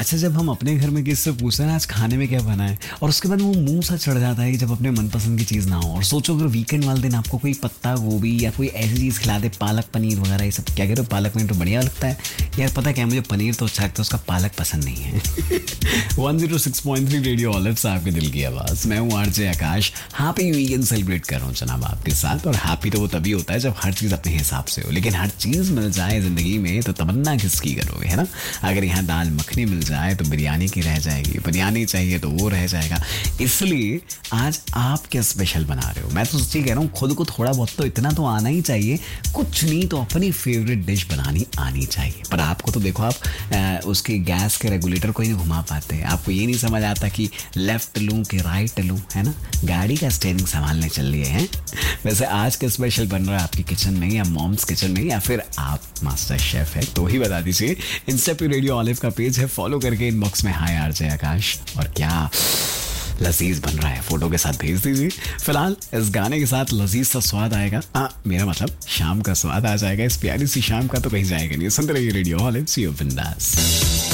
अच्छा, जब हम अपने घर में किसी से पूछते हैं ना आज खाने में क्या बना है, और उसके बाद वो मुंह सा चढ़ जाता है कि जब अपने मनपसंद की चीज़ ना हो। और सोचो अगर वीकेंड वाले दिन आपको कोई पत्ता गोभी या कोई ऐसी चीज़ खिला दे, पालक पनीर वगैरह, ये सब क्या कह रहे हो, पालक पनीर तो बढ़िया लगता है यार। पता क्या, मुझे पनीर तो अच्छा लगता है, उसका पालक पसंद नहीं है। 106.3 रेडियो ऑलिव से आपके दिल की आवाज़, मैं हूँ आरजे आकाश। हैप्पी वीकेंड सेलिब्रेट कर रहा हूँ जनाब आपके साथ। और हैप्पी तो वो तभी होता है जब हर चीज़ अपने हिसाब से हो, लेकिन हर चीज़ मिल जाए ज़िंदगी में तो तमन्ना किसकी करोगे, है ना। अगर यहाँ दाल मखनी मिल जाए तो बिरयानी की रह जाएगी, बिरयानी चाहिए तो वो रह जाएगा। इसलिए आज आप क्या स्पेशल बना रहे हो? मैं तो सच्ची कह रहा हूँ, खुद को थोड़ा बहुत तो इतना तो आना ही चाहिए, कुछ नहीं तो अपनी फेवरेट डिश बनानी आनी चाहिए। पर आपको तो देखो, आप उसके गैस के रेगुलेटर को ही नहीं घुमा पाते। आपको ये नहीं समझ आता कि लेफ्ट लूँ कि राइट लूँ, है ना। गाड़ी का स्टीयरिंग संभालने चल लिए हैं। वैसे आज का स्पेशल बन रहा है आपकी किचन में या मॉम्स किचन में, या फिर आप मास्टर शेफ है तो ही बता दीजिए। इंस्टा पे रेडियो ऑलिव का पेज है, फॉलो करके इनबॉक्स में हाय आरजे आकाश और क्या लजीज बन रहा है फोटो के साथ भेज दीजिए। फिलहाल इस गाने के साथ लजीज सा स्वाद आएगा, मेरा मतलब शाम का स्वाद आ जाएगा। इस प्यारी सी शाम का तो कहीं जाएगा नहीं। सुनते रहिए रेडियो ऑलिव, सी यू बिंदास।